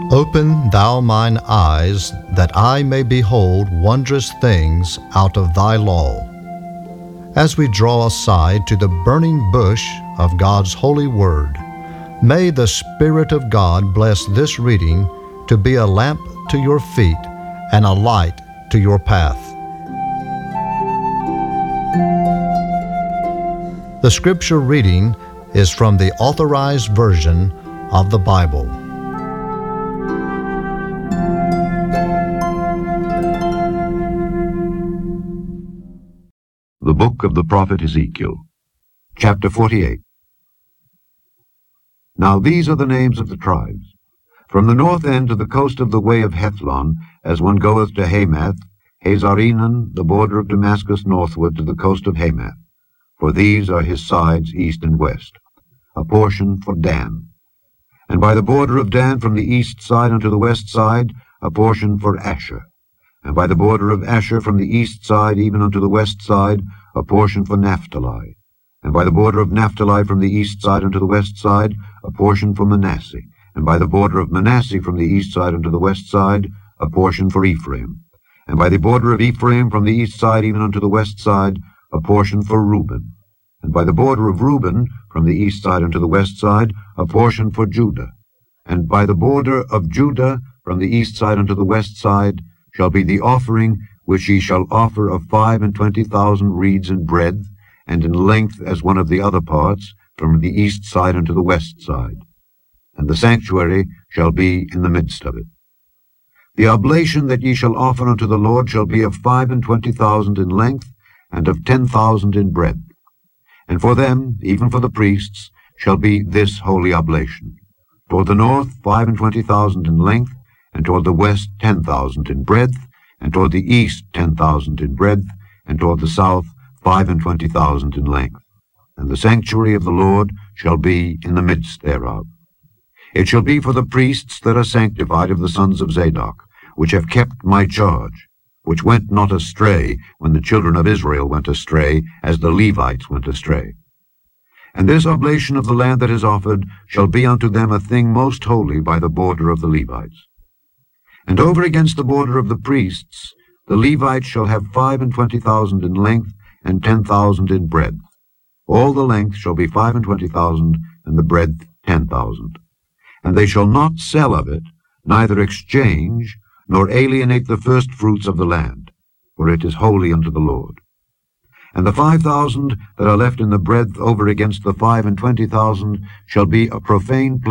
Open thou mine eyes, that I may behold wondrous things out of thy law. As we draw aside to the burning bush of God's holy word, may the Spirit of God bless this reading to be a lamp to your feet and a light to your path. The scripture reading is from the Authorized Version of the Bible. The Book of the Prophet Ezekiel, Chapter 48. Now these are the names of the tribes. From the north end to the coast of the way of Hethlon, as one goeth to Hamath, Hazar-Enan, the border of Damascus northward to the coast of Hamath. For these are his sides east and west, a portion for Dan. And by the border of Dan from the east side unto the west side, a portion for Asher. And by the border of Asher from the east side even unto the west side, a portion for Naphtali. And by the border of Naphtali from the east side unto the west side, a portion for Manasseh. And by the border of Manasseh from the east side unto the west side, a portion for Ephraim. And by the border of Ephraim from the east side even unto the west side, a portion for Reuben. And by the border of Reuben from the east side unto the west side, a portion for Judah. And by the border of Judah from the east side unto the west side shall be the offering which ye shall offer of 25,000 reeds in breadth, and in length as one of the other parts, from the east side unto the west side. And the sanctuary shall be in the midst of it. The oblation that ye shall offer unto the Lord shall be of 25,000 in length, and of 10,000 in breadth. And for them, even for the priests, shall be this holy oblation. Toward the north 25,000 in length, and toward the west 10,000 in breadth, and toward the east 10,000 in breadth, and toward the south 25,000 in length. And the sanctuary of the Lord shall be in the midst thereof. It shall be for the priests that are sanctified of the sons of Zadok, which have kept my charge, which went not astray when the children of Israel went astray, as the Levites went astray. And this oblation of the land that is offered shall be unto them a thing most holy by the border of the Levites. And over against the border of the priests, the Levites shall have 25,000 in length, and 10,000 in breadth. All the length shall be 25,000, and the breadth 10,000. And they shall not sell of it, neither exchange, nor alienate the firstfruits of the land, for it is holy unto the Lord. And the 5,000 that are left in the breadth over against the 25,000 shall be a profane